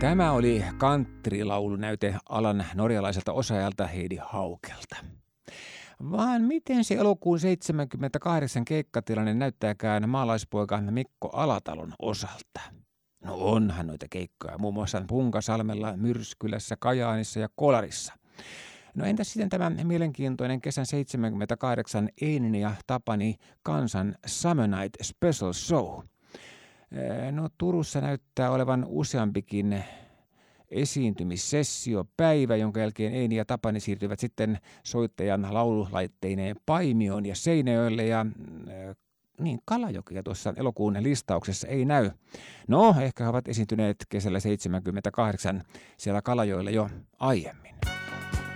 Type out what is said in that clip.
Tämä oli countrylaulunäyte alan norjalaiselta osaajalta Heidi Haukelta. Vaan miten se elokuun 78 keikkatilanne näyttääkään maalaispoika Mikko Alatalon osalta? No onhan noita keikkoja, muun muassa Punkasalmella, Myrskylässä, Kajaanissa ja Kolarissa. No entäs sitten tämä mielenkiintoinen kesän 78 Einin ja Tapani Kansan Summer Night Special Show? No Turussa näyttää olevan useampikin esiintymissessiopäivä, jonka jälkeen Eini ja Tapani siirtyvät sitten soittajan laululaitteineen Paimioon ja Seinäjoelle ja niin Kalajokia tuossa elokuun listauksessa ei näy. No, ehkä he ovat esiintyneet kesällä 78 siellä Kalajoilla jo aiemmin.